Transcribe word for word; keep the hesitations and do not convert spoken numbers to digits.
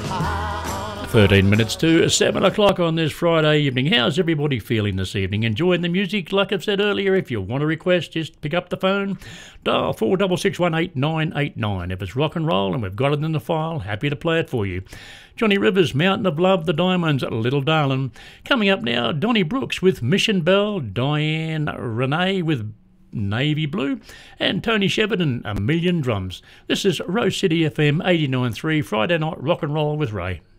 thirteen minutes to seven o'clock on this Friday evening. How's everybody feeling this evening? Enjoying the music? Like I've said earlier, if you want a request, just pick up the phone, dial four six six one eight nine eight nine. If it's rock and roll and we've got it in the file, happy to play it for you. Johnny Rivers, Mountain of Love, The Diamonds, Little Darlin'. Coming up now, Donnie Brooks with Mission Bell, Diane Renee with Navy Blue, and Tony Sheridan, A Million Drums. This is Rose City F M eighty-nine point three, Friday Night Rock and Roll with Ray.